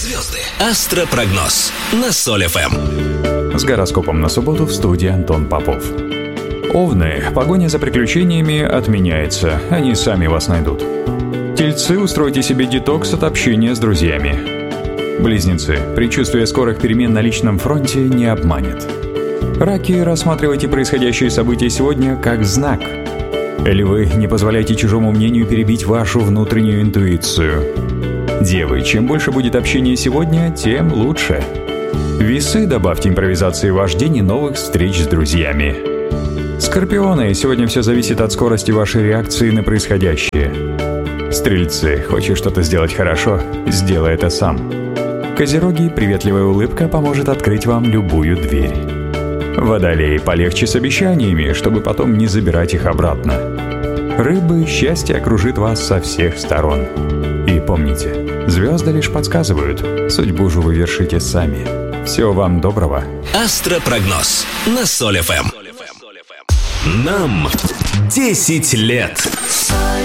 Звезды. Астропрогноз на Соль ФМ. С гороскопом на субботу в студии Антон Попов. Овны, погоня за приключениями отменяется, они сами вас найдут. Тельцы, устройте себе детокс от общения с друзьями. Близнецы, предчувствие скорых перемен на личном фронте не обманет. Раки, рассматривайте происходящие события сегодня как знак. Львы, не позволяйте чужому мнению перебить вашу внутреннюю интуицию. Девы, чем больше будет общения сегодня, тем лучше. Весы, добавьте импровизации в ваш день и новых встреч с друзьями. Скорпионы, сегодня все зависит от скорости вашей реакции на происходящее. Стрельцы, хочешь что-то сделать хорошо, сделай это сам. Козероги, приветливая улыбка поможет открыть вам любую дверь. Водолеи, полегче с обещаниями, чтобы потом не забирать их обратно. Рыбы, счастье окружит вас со всех сторон. И помните, звезды лишь подсказывают, судьбу же вы вершите сами. Всего вам доброго. Астропрогноз на Соль ФМ. Нам 10 лет.